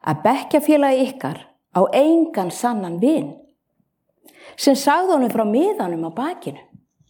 að bekkjarfélagi ykkar á engan sannan vin, sem sagði honum frá miðanum á bakinu.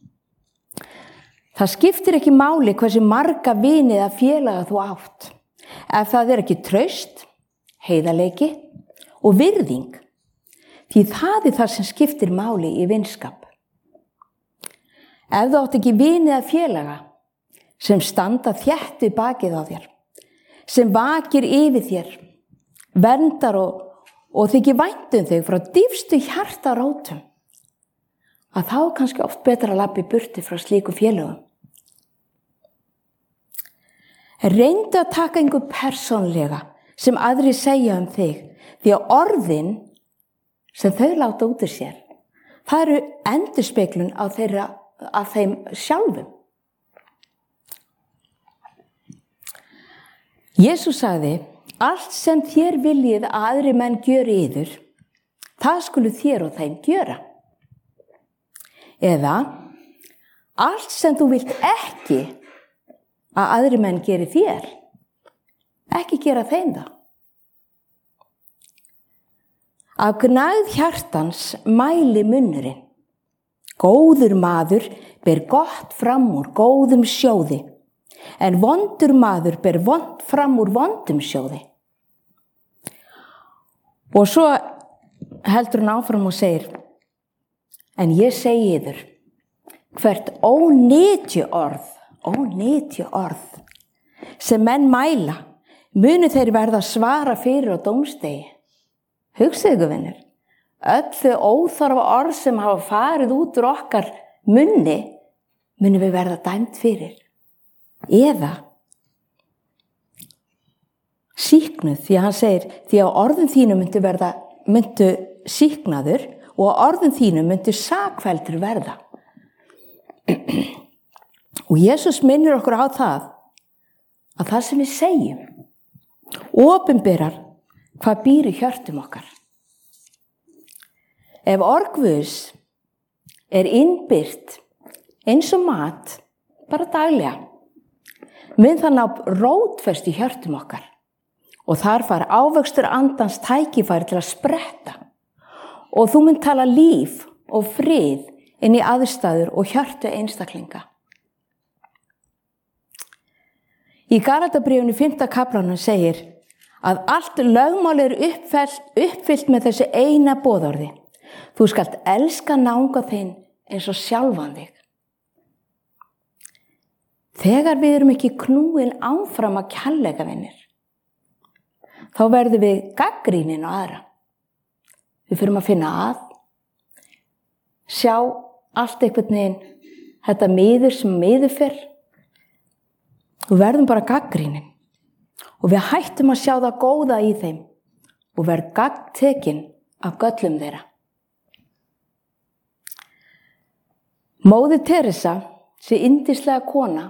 Það skiptir ekki máli hversu marga vini eða félaga þú átt, ef það er ekki traust, heiðarleiki og virðing, því það er það sem skiptir máli í vinskap. Ef þú átt ekki vini eða félaga sem standa þétt við bakið á þér, sem vakir yfir þér, verndar og þykir vænt þig frá dýpstu hjartarótum, að þá er kannski oft betra að labba í burtu frá slíkum félögum. Reyndu að taka einhver persónlega sem aðrir segja þig, því að orðin sem þau láta út úr sér, það eru endurspeglun af þeim sjálfum. Jesús sagði, allt sem þér viljið að aðrir menn gjöri yður, það skulu þér og þeim gjöra. Eða, allt sem þú vilt ekki að aðrir menn geri þér, ekki gera þeim það. Af gnægð hjartans mæli munnurinn. Góður maður ber gott fram úr góðum sjóði, en vondur maður ber vont fram úr vondum sjóði. Og svo heldur hann áfram og segir, en ég segi yður, hvert ónytju orð sem menn mæla, munu þeir verða að svara fyrir á dómstegi. Hugsið ykkur, vinur, öll þau óþarfa orð sem hafa farið út úr okkar munni, munu við verða dæmt fyrir. Eða sýknuð, því að hann segir, því að orðum þínu myndu sýknaður og orðum þínu myndu sakfelldur verða. Og Jesús minnir okkur á það, að það sem við segjum, opinberar hvað býr í hjörtum okkar. Ef orð Guðs er innbyrt eins og mat, bara daglega, mun það ná rótfest í hjörtum okkar og þar fær ávöxtur andans tækifæri til að spretta og þú mun tala líf og frið inn í aðstæður og hjörtu einstaklinga. Í Galatabréfinu 5. kaflanum segir að allt lögmál er uppfyllt með þessu eina boðorði. Þú skalt elska náunga þinn eins og sjálfan þig. Þegar við erum ekki knúin áfram að kærleika vinir, þá verðum við gagnrýnin á aðra. Við förum að finna að, sjá allt einhvern veginn, þetta miður sem miður fyrr. Við verðum bara gagnrýnin og við hættum að sjá það góða í þeim og verðum gagntekin af göllum þeirra. Móðir Teresa, þessi yndislega kona,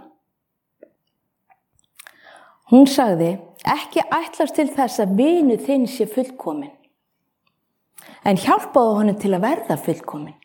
hún sagði, ekki ætlast til þess að vinur þinn sé fullkominn, en hjálpaðu honum til að verða fullkominn.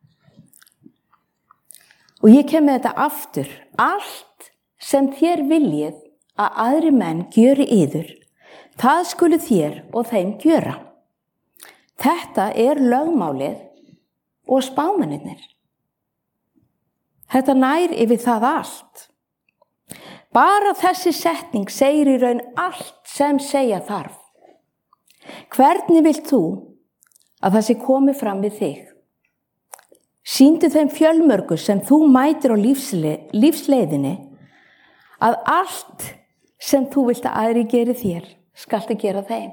Og ég kem með þetta aftur, allt sem þér viljið að aðri menn gjöri yður, það skulu þér og þeim gjöra. Þetta er lögmálið og spámennirnir. Þetta nær yfir það allt. Bara þessi setning segir í raun allt sem segja þarf. Hvernig vilt þú að það sé komið fram við þig? Sýndu þeim fjölmörgu sem þú mætir á lífsleiðinni að allt sem þú vilt að aðri geri þér, skaltu gera þeim.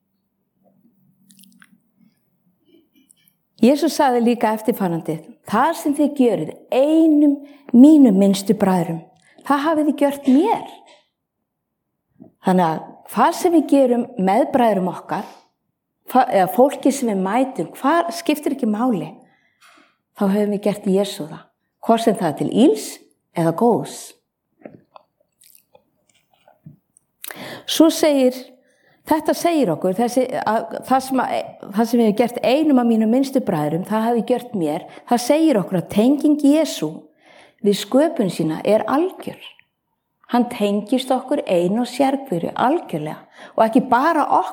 Jesús sagði líka eftirfarandi, það sem þið gjörið einum mínum minnstu bræðrum, það hafið þið gjört mér. Þannig að hvað sem við gerum með bræðrum okkar, eða fólki sem við mætum, hvað skiptir ekki máli, þá höfum við gert Jesú það, hvort sem það er til íls eða góðs. Svo þetta segir okkur, það sem við hefum gert einum af mínum minnstu bræðrum, það hafi gjört mér, það segir okkur að tenging Jesú við sköpun sína er algjör. Hann tengist okkur ein og sérhverju algjörlega og ekki bara okkur.